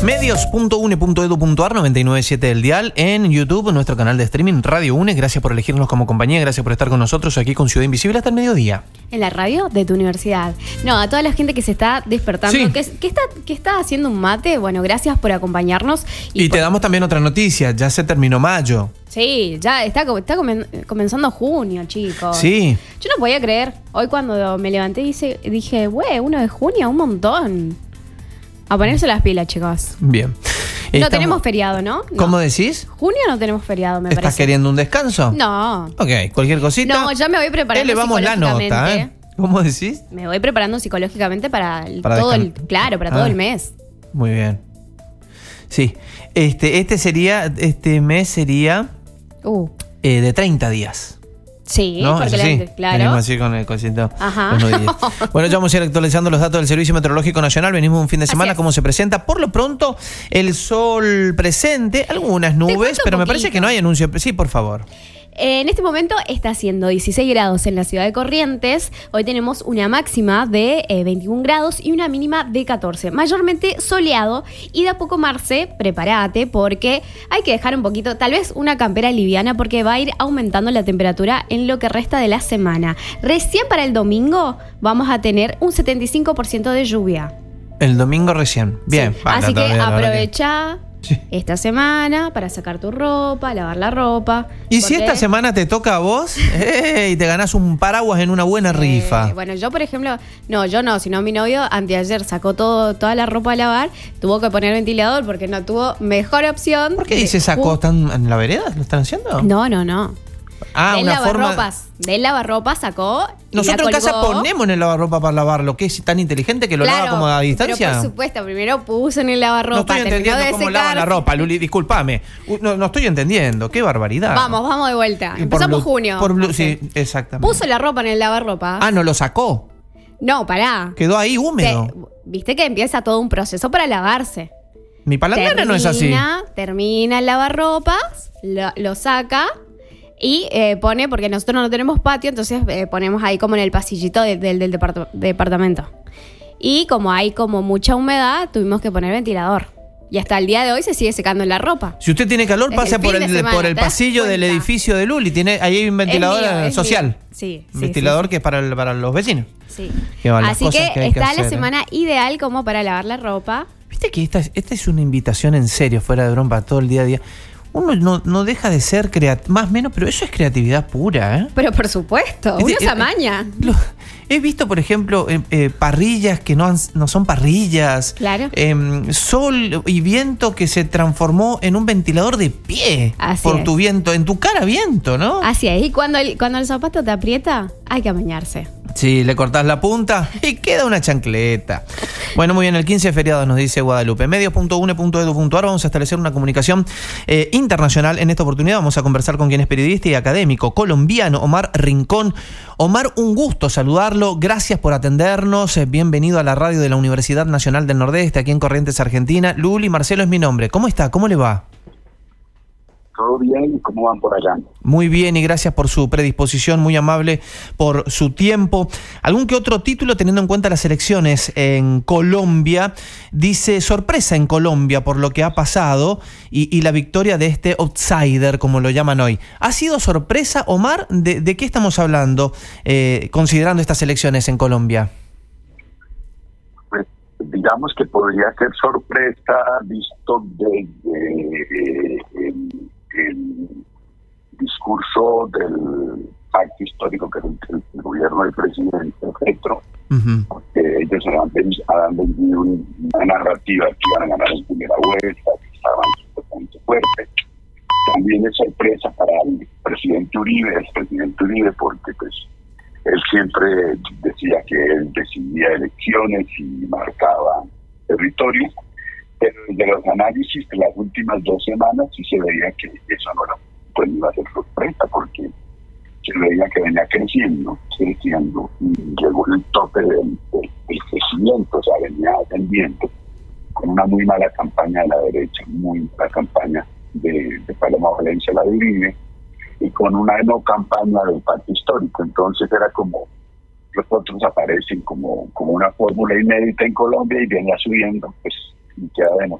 Medios.une.edu.ar 99.7 del dial, en YouTube, nuestro canal de streaming Radio UNE. Gracias por elegirnos como compañía, gracias por estar con nosotros aquí con Ciudad Invisible hasta el mediodía. En la radio de tu universidad. No, a toda la gente que se está despertando, Sí. que está haciendo un mate, bueno, gracias por acompañarnos. Y te damos también otra noticia, ya se terminó mayo. Sí, ya está comenzando junio, chicos. Sí. Yo no podía creer. Hoy cuando me levanté dije, 1 de junio, un montón. A ponerse las pilas, chicos. Bien. No tenemos feriado, ¿no? ¿Cómo decís? Junio no tenemos feriado, me ¿Estás parece. queriendo un descanso? No. Ok, cualquier cosita. No, ya me voy preparando Elevamos la psicológicamente. nota, ¿eh? ¿Cómo decís? Me voy preparando psicológicamente para todo el mes. Muy bien. Sí. Este mes sería de 30 días. Sí, ¿No? porque Eso sí. claro. Venimos así con el cosito. Ajá. Los nudillos. Bueno, ya vamos a ir actualizando los datos del Servicio Meteorológico Nacional. Venimos un fin de semana, cómo se presenta. Por lo pronto, el sol presente, algunas nubes, pero me parece que no hay anuncio. Sí, por favor. En este momento está haciendo 16 grados en la ciudad de Corrientes. Hoy tenemos una máxima de 21 grados y una mínima de 14. Mayormente soleado y de a poco, Marce, prepárate porque hay que dejar un poquito, tal vez una campera liviana porque va a ir aumentando la temperatura en lo que resta de la semana. Recién para el domingo vamos a tener un 75% de lluvia. El domingo recién. Bien. Sí. Así que aprovecha esta semana para sacar tu ropa, lavar la ropa. Y si esta semana te toca a vos y te ganás un paraguas en una buena rifa. Bueno, yo por ejemplo, sino mi novio anteayer sacó toda la ropa a lavar, tuvo que poner ventilador porque no tuvo mejor opción. ¿Por qué dice sacó? ¿Están en la vereda? ¿Lo están haciendo? No. Del una forma. Del lavarropa sacó. Nosotros en casa ponemos en el lavarropa para lavarlo, que es tan inteligente que lo lava como a distancia. Pero por supuesto, primero puso en el lavarropa. No estoy entendiendo cómo lavan la ropa, Luli, discúlpame. No estoy entendiendo, qué barbaridad. Vamos de vuelta. Empezamos junio. Sí, exactamente. Puso la ropa en el lavarropa. ¿No lo sacó? No, pará. Quedó ahí húmedo. Viste que empieza todo un proceso para lavarse. Mi palangana no es así. Termina el lavarropas, lo saca. Y pone, porque nosotros no tenemos patio, entonces ponemos ahí como en el pasillito del departamento. Y como hay como mucha humedad, tuvimos que poner ventilador. Y hasta el día de hoy se sigue secando la ropa. Si usted tiene calor, pase por el pasillo del edificio de Luli. Ahí hay un ventilador social. Sí. Un ventilador que es para los vecinos. Sí. Así que está la semana ideal como para lavar la ropa. Viste que esta es una invitación en serio, fuera de broma, todo el día a día. Uno no deja de ser más o menos, pero eso es creatividad pura, ¿eh? Pero por supuesto, uno se amaña. He visto, por ejemplo, parrillas que no son parrillas. Claro. Sol y viento que se transformó en un ventilador de pie. Así por es. tu viento, en tu cara viento, ¿no? Así es. Y cuando el zapato te aprieta, hay que amañarse. Sí, le cortás la punta y queda una chancleta. Bueno, muy bien, el 15 de feriado nos dice Guadalupe. Medios.une.edu.ar. Vamos a establecer una comunicación internacional. En esta oportunidad vamos a conversar con quien es periodista y académico colombiano, Omar Rincón. Omar, un gusto saludarlo. Gracias por atendernos. Bienvenido a la radio de la Universidad Nacional del Nordeste, aquí en Corrientes, Argentina. Luli Marcelo es mi nombre. ¿Cómo está? ¿Cómo le va? Todo bien, ¿cómo van por allá? Muy bien, y gracias por su predisposición, muy amable por su tiempo. ¿Algún que otro título teniendo en cuenta las elecciones en Colombia? Dice sorpresa en Colombia por lo que ha pasado y la victoria de este outsider, como lo llaman hoy. ¿Ha sido sorpresa, Omar? ¿De qué estamos hablando considerando estas elecciones en Colombia? Pues digamos que podría ser sorpresa visto desde el discurso del pacto histórico que es el gobierno del presidente Petro. Ellos han vendido una narrativa que iban a ganar en primera vuelta, que estaban supuestamente fuertes. También es sorpresa para el presidente Uribe, porque pues él siempre decía que él decidía elecciones y marcaba territorio. Pero de los análisis de las últimas 2 semanas sí se veía que eso no iba a ser sorpresa, porque se veía que venía creciendo y llegó el tope del crecimiento, o sea, venía ascendiendo con una muy mala campaña de la derecha, muy mala campaña de Paloma Valencia, la de Uribe, y con una no campaña del pacto histórico. Entonces era como los otros aparecen como una fórmula inédita en Colombia y venía subiendo, pues y queda demostrado